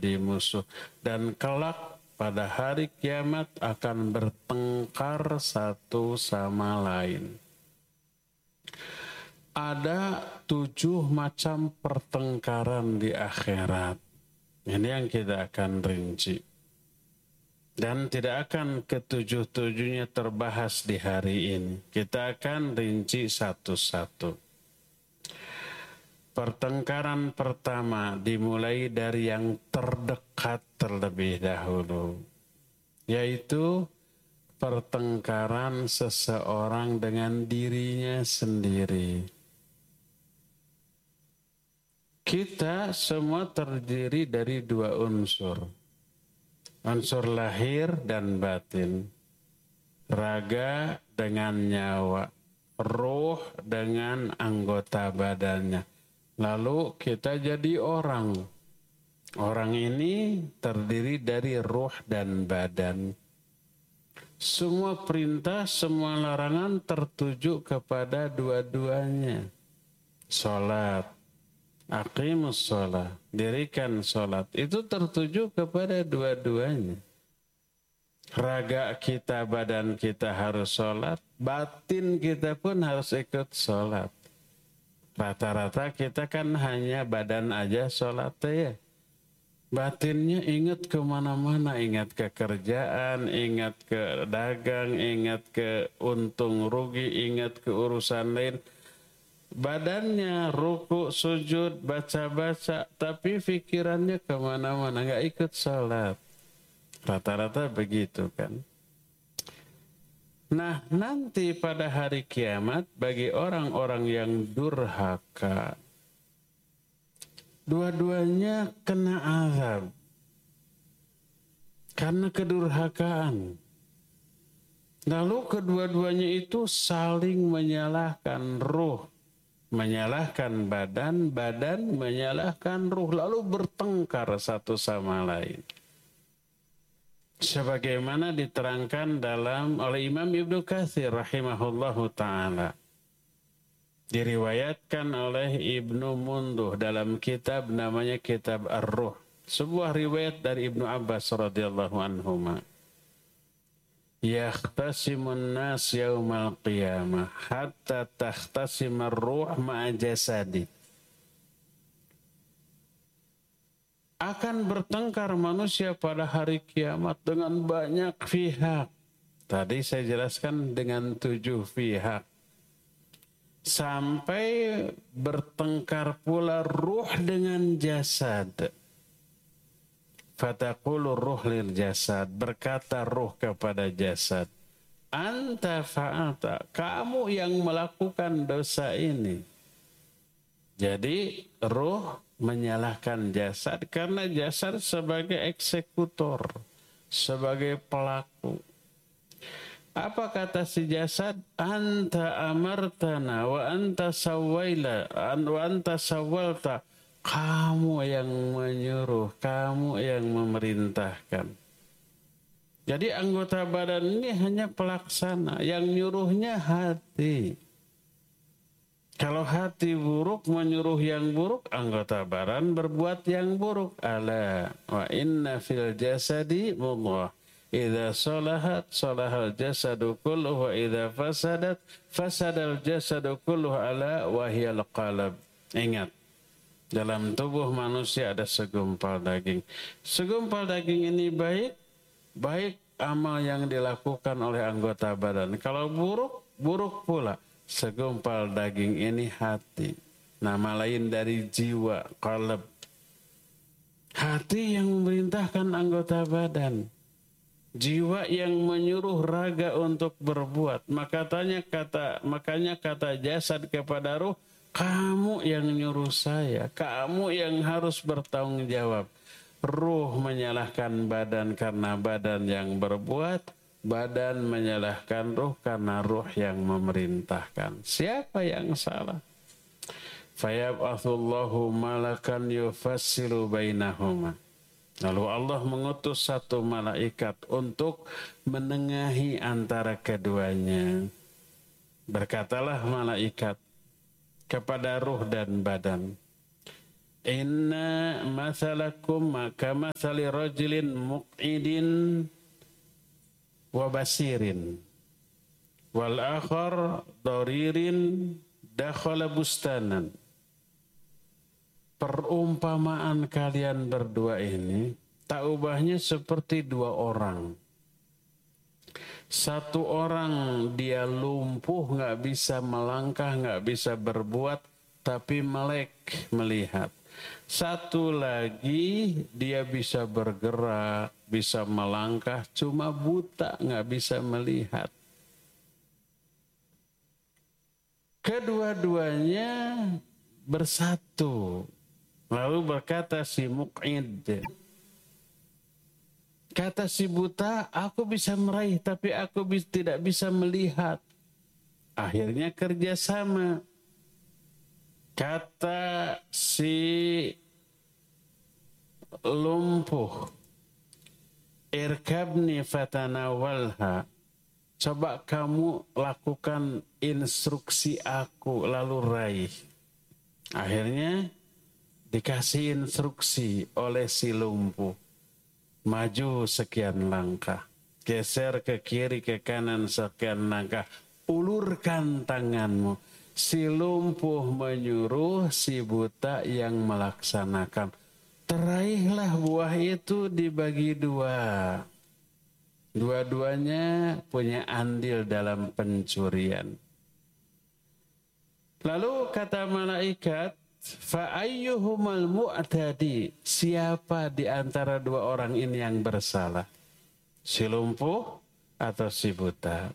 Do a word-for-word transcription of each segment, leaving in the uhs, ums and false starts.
menjadi musuh. Dan kelak pada hari kiamat akan bertengkar satu sama lain. Ada tujuh macam pertengkaran di akhirat. Ini yang kita akan rinci. Dan tidak akan ketujuh-tujuhnya terbahas di hari ini. Kita akan rinci satu-satu. Pertengkaran pertama dimulai dari yang terdekat terlebih dahulu. Yaitu pertengkaran seseorang dengan dirinya sendiri. Kita semua terdiri dari dua unsur. Unsur lahir dan batin. Raga dengan nyawa. Ruh dengan anggota badannya. Lalu kita jadi orang. Orang ini terdiri dari ruh dan badan. Semua perintah, semua larangan tertuju kepada dua-duanya. Salat. Aqimus sholat, dirikan sholat, itu tertuju kepada dua-duanya. Raga kita, badan kita harus sholat, batin kita pun harus ikut sholat. Rata-rata kita kan hanya badan aja sholat ya. Batinnya ingat kemana-mana, ingat ke kerjaan, ingat ke dagang, ingat ke untung rugi, ingat ke urusan lain. Badannya ruku, sujud, baca-baca, tapi pikirannya kemana-mana, nggak ikut sholat. Rata-rata begitu kan. Nah, nanti pada hari kiamat, bagi orang-orang yang durhaka, dua-duanya kena azab. Karena kedurhakaan. Lalu kedua-duanya itu saling menyalahkan ruh. Menyalahkan badan, badan menyalahkan ruh, lalu bertengkar satu sama lain. Sebagaimana diterangkan dalam oleh Imam Ibnu Katsir rahimahullahu ta'ala. Diriwayatkan oleh Ibnu Munduh dalam kitab namanya Kitab Ar-Ruh. Sebuah riwayat dari Ibnu Abbas radhiyallahu anhuma. Yakhtasimun nas yaumal qiyamah hatta takhtasimar ruh ma'a jasadi. Akan bertengkar manusia pada hari kiamat dengan banyak pihak. Tadi saya jelaskan dengan tujuh pihak. Sampai bertengkar pula ruh dengan jasad. Fataqulu ruh lil jasad, berkata ruh kepada jasad, anta fa'alta, kamu yang melakukan dosa ini. Jadi ruh menyalahkan jasad karena jasad sebagai eksekutor, sebagai pelaku. Apa kata si jasad? Anta amartana wa anta sawaila wa anta sawalta. Kamu yang menyuruh, kamu yang memerintahkan. Jadi anggota badan ini hanya pelaksana, yang nyuruhnya hati. Kalau hati buruk menyuruh yang buruk, anggota badan berbuat yang buruk. Ala wa inna fil jasadi mudghah. Idza salahat salahal jasadu kulluhu wa idza fasadat fasadal jasadu kulluhu ala wa hiyal qalb. Ingat. Dalam tubuh manusia ada segumpal daging. Segumpal daging ini baik, baik amal yang dilakukan oleh anggota badan. Kalau buruk, buruk pula. Segumpal daging ini hati. Nama lain dari jiwa, qalb. Hati yang memerintahkan anggota badan. Jiwa yang menyuruh raga untuk berbuat. Makanya kata, makanya kata jasad kepada ruh, kamu yang nyuruh saya, kamu yang harus bertanggung jawab. Ruh menyalahkan badan karena badan yang berbuat, badan menyalahkan ruh karena ruh yang memerintahkan. Siapa yang salah? Fayab'atsullahu malakan yufassilu bainahuma. Lalu Allah mengutus satu malaikat untuk menengahi antara keduanya. Berkatalah malaikat kepada ruh dan badan, inna mathalakum kamathali rajulin muq'idin wa basirin wal akhar daririn dakhala bustanan. Perumpamaan kalian berdua ini tak ubahnya seperti dua orang. Satu orang dia lumpuh, nggak bisa melangkah, nggak bisa berbuat, tapi melek melihat. Satu lagi dia bisa bergerak, bisa melangkah, cuma buta, nggak bisa melihat. Kedua-duanya bersatu. Lalu berkata si Muq'id, kata si buta, aku bisa meraih tapi aku tidak bisa melihat. Akhirnya kerjasama. Kata si lumpuh, irkabni fatanawalha, coba kamu lakukan instruksi aku lalu raih. Akhirnya dikasih instruksi oleh si lumpuh. Maju sekian langkah, geser ke kiri ke kanan sekian langkah, ulurkan tanganmu. Si lumpuh menyuruh, si buta yang melaksanakan. Teraihlah buah itu dibagi dua. Dua-duanya punya andil dalam pencurian. Lalu kata malaikat, fa'ayyuhumal mu'tadi, siapa di antara dua orang ini yang bersalah? Si lumpuh atau si buta?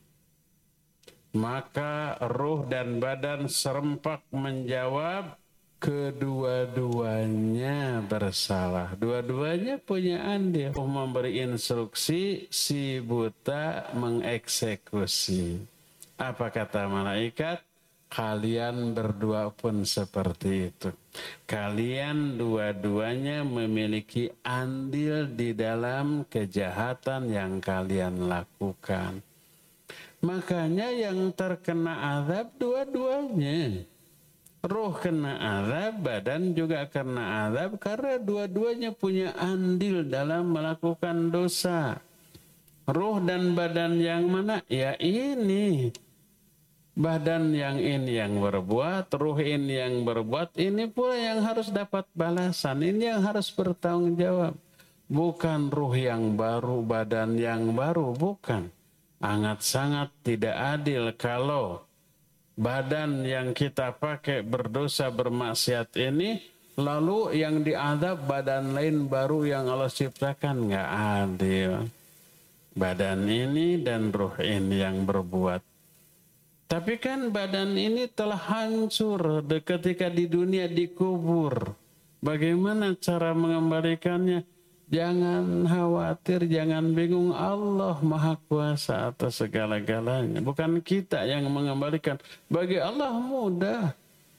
Maka ruh dan badan serempak menjawab, kedua-duanya bersalah. Dua-duanya punya andil. Ruh memberi instruksi, si buta mengeksekusi. Apa kata malaikat? Kalian berdua pun seperti itu. Kalian dua-duanya memiliki andil di dalam kejahatan yang kalian lakukan. Makanya yang terkena azab dua-duanya. Ruh kena azab, badan juga kena azab karena dua-duanya punya andil dalam melakukan dosa. Ruh dan badan yang mana? Ya ini. Badan yang ini yang berbuat, ruh ini yang berbuat, ini pula yang harus dapat balasan. Ini yang harus bertanggung jawab. Bukan ruh yang baru, badan yang baru, bukan. Sangat-sangat tidak adil kalau badan yang kita pakai berdosa bermaksiat ini, lalu yang diadab badan lain baru yang Allah ciptakan, nggak adil. Badan ini dan ruh ini yang berbuat. Tapi kan badan ini telah hancur ketika di dunia dikubur. Bagaimana cara mengembalikannya? Jangan khawatir, jangan bingung. Allah Maha Kuasa atas segala-galanya. Bukan kita yang mengembalikan. Bagi Allah mudah.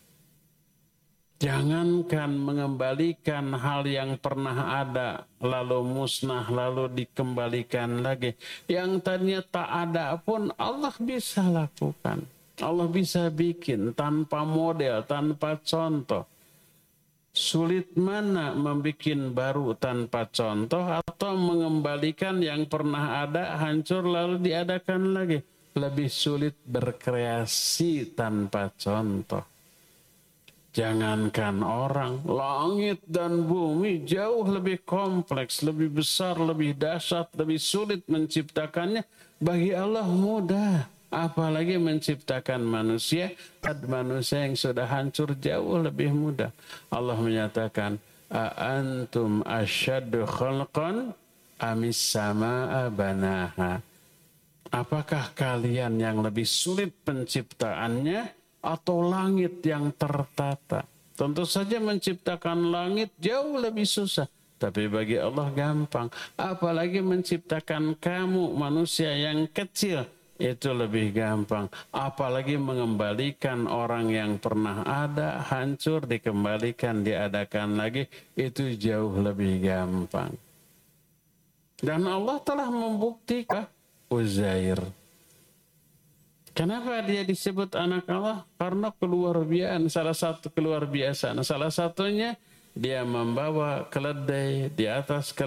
Jangankan mengembalikan hal yang pernah ada, lalu musnah, lalu dikembalikan lagi. Yang tadinya tak ada pun Allah bisa lakukan. Allah bisa bikin tanpa model, tanpa contoh. Sulit mana membikin baru tanpa contoh atau mengembalikan yang pernah ada hancur lalu diadakan lagi. Lebih sulit berkreasi tanpa contoh. Jangankan orang, langit dan bumi jauh lebih kompleks, lebih besar, lebih dahsyat, lebih sulit menciptakannya. Bagi Allah mudah. Apalagi menciptakan manusia, manusia yang sudah hancur jauh lebih mudah. Allah menyatakan, "Aantum asyaddu khalqan amis samaa banaha." Apakah kalian yang lebih sulit penciptaannya atau langit yang tertata? Tentu saja menciptakan langit jauh lebih susah. Tapi bagi Allah gampang. Apalagi menciptakan kamu manusia yang kecil. Itu lebih gampang. Apalagi mengembalikan orang yang pernah ada, hancur, dikembalikan, diadakan lagi. Itu jauh lebih gampang. Dan Allah telah membuktikan Uzair. Kenapa dia disebut anak Allah? Karena keluar biasaan, salah satu keluar biasaan. Salah satunya dia membawa keledai di atas keledai